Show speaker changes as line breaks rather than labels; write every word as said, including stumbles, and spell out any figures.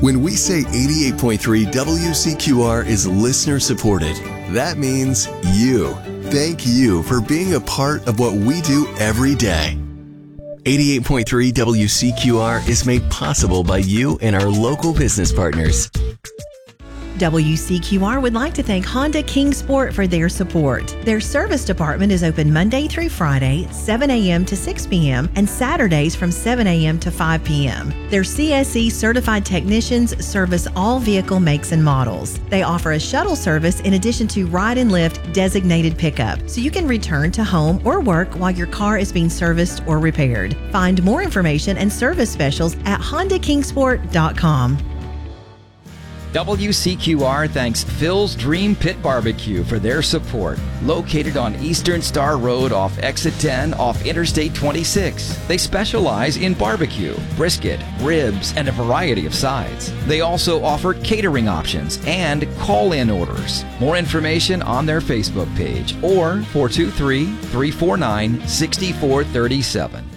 When we say eighty-eight point three W C Q R is listener supported, that means you. Thank you for being a part of what we do every day. eighty-eight point three W C Q R is made possible by you and our local business partners.
W C Q R would like to thank Honda Kingsport for their support. Their service department is open Monday through Friday, seven a.m. to six p.m. and Saturdays from seven a.m. to five p.m. Their C S E certified technicians service all vehicle makes and models. They offer a shuttle service in addition to ride and lift designated pickup, so you can return to home or work while your car is being serviced or repaired. Find more information and service specials at honda kingsport dot com.
W C Q R thanks Phil's Dream Pit Barbecue for their support. Located on Eastern Star Road off Exit ten off Interstate twenty-six. They specialize in barbecue, brisket, ribs, and a variety of sides. They also offer catering options and call-in orders. More information on their Facebook page or four two three, three four nine, six four three seven.